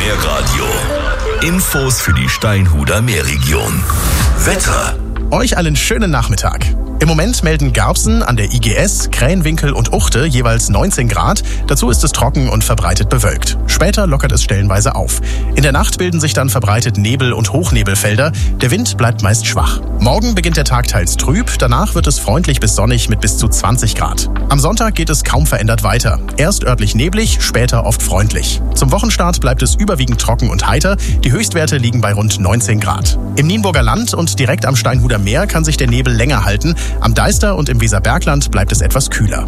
Meerradio. Infos für die Steinhuder Meerregion. Wetter. Euch allen schönen Nachmittag. Im Moment melden Garbsen an der IGS, Krähenwinkel und Uchte jeweils 19 Grad. Dazu ist es trocken und verbreitet bewölkt. Später lockert es stellenweise auf. In der Nacht bilden sich dann verbreitet Nebel- und Hochnebelfelder. Der Wind bleibt meist schwach. Morgen beginnt der Tag teils trüb, danach wird es freundlich bis sonnig mit bis zu 20 Grad. Am Sonntag geht es kaum verändert weiter. Erst örtlich neblig, später oft freundlich. Zum Wochenstart bleibt es überwiegend trocken und heiter. Die Höchstwerte liegen bei rund 19 Grad. Im Nienburger Land und direkt am Steinhuder Meer kann sich der Nebel länger halten. Am Deister und im Weserbergland bleibt es etwas kühler.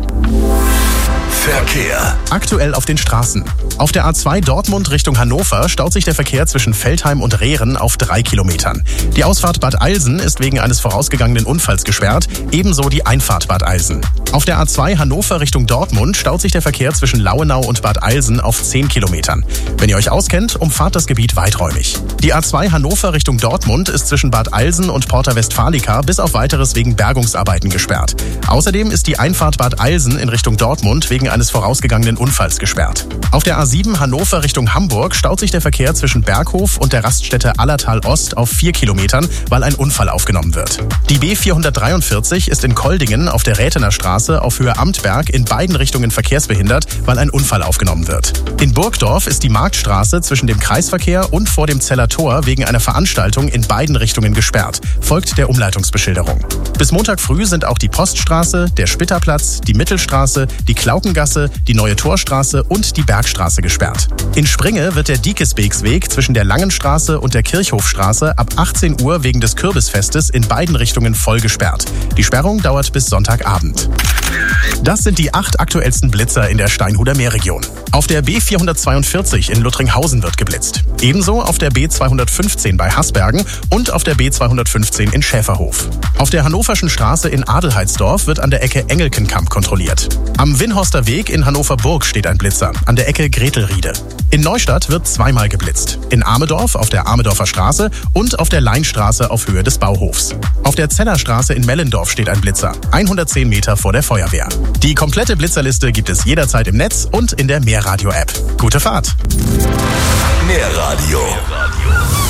Verkehr. Aktuell auf den Straßen. Auf der A2 Dortmund Richtung Hannover staut sich der Verkehr zwischen Veltheim und Rehren auf 3 Kilometern. Die Ausfahrt Bad Eilsen ist wegen eines vorausgegangenen Unfalls gesperrt, ebenso die Einfahrt Bad Eilsen. Auf der A2 Hannover Richtung Dortmund staut sich der Verkehr zwischen Lauenau und Bad Eilsen auf 10 Kilometern. Wenn ihr euch auskennt, umfahrt das Gebiet weiträumig. Die A2 Hannover Richtung Dortmund ist zwischen Bad Eilsen und Porta Westfalica bis auf Weiteres wegen Bergungsarbeiten gesperrt. Außerdem ist die Einfahrt Bad Eilsen in Richtung Dortmund wegen eines vorausgegangenen Unfalls gesperrt. Auf der A7 Hannover Richtung Hamburg staut sich der Verkehr zwischen Berghof und der Raststätte Allertal Ost auf 4 Kilometern, weil ein Unfall aufgenommen wird. Die B443 ist in Koldingen auf der Räthener Straße auf Höhe Amtberg in beiden Richtungen verkehrsbehindert, weil ein Unfall aufgenommen wird. In Burgdorf ist die Marktstraße zwischen dem Kreisverkehr und vor dem Zeller Tor wegen einer Veranstaltung in beiden Richtungen gesperrt, folgt der Umleitungsbeschilderung. Bis Montag früh sind auch die Poststraße, der Spitterplatz, die Mittelstraße, die Klaukengasse, die Neue Torstraße und die Bergstraße gesperrt. In Springe wird der Diekesbeeksweg zwischen der Langenstraße und der Kirchhofstraße ab 18 Uhr wegen des Kürbisfestes in beiden Richtungen voll gesperrt. Die Sperrung dauert bis Sonntagabend. Das sind die 8 aktuellsten Blitzer in der Steinhuder Meerregion. Auf der B442 in Luttringhausen wird geblitzt. Ebenso auf der B215 bei Hasbergen und auf der B215 in Schäferhof. Auf der Hannoverschen Straße in Adelheidsdorf wird an der Ecke Engelkenkamp kontrolliert. Am Winhorster Weg in Hannover-Burg steht ein Blitzer, an der Ecke Gretelriede. In Neustadt wird zweimal geblitzt. In Amedorf auf der Amedorfer Straße und auf der Leinstraße auf Höhe des Bauhofs. Auf der Zellerstraße in Mellendorf steht ein Blitzer, 110 Meter vor der Feuerwehr. Die komplette Blitzerliste gibt es jederzeit im Netz und in der Meerradio-App. Gute Fahrt! Meerradio.